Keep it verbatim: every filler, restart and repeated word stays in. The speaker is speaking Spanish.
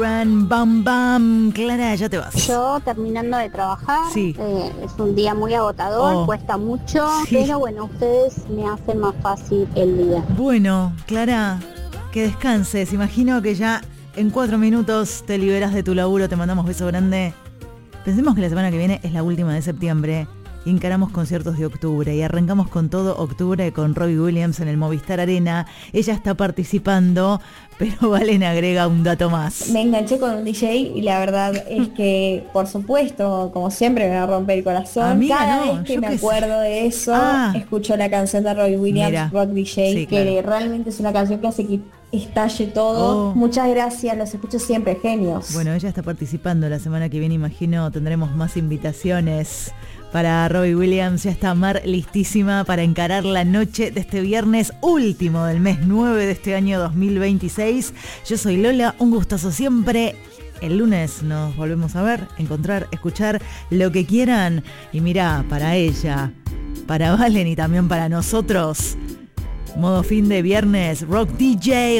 Bam, bam, bam. Clara, ya te vas. Yo terminando de trabajar, sí. eh, es un día muy agotador, oh. cuesta mucho, sí. pero bueno, ustedes me hacen más fácil el día. Bueno, Clara, que descanses. Imagino que ya en cuatro minutos te liberas de tu laburo, te mandamos beso grande. Pensemos que la semana que viene es la última de septiembre. Encaramos conciertos de octubre y arrancamos con todo octubre con Robbie Williams en el Movistar Arena. Ella está participando, pero Valen agrega un dato más. Me enganché con un D J y la verdad es que, por supuesto, como siempre me va a romper el corazón. Amiga, Cada no, vez que me que acuerdo sé. de eso, ah. escucho la canción de Robbie Williams, Mira. Rock D J, sí, que claro. realmente es una canción que hace que estalle todo. Oh. Muchas gracias, los escucho siempre, genios. Bueno, ella está participando. La semana que viene, imagino, tendremos más invitaciones para Robbie Williams. Ya está Mar listísima para encarar la noche de este viernes último del mes nueve de este año dos mil veintiséis. Yo soy Lola, un gustazo siempre. El lunes nos volvemos a ver, encontrar, escuchar lo que quieran. Y mirá, para ella, para Valen y también para nosotros, modo fin de viernes, Rock D J.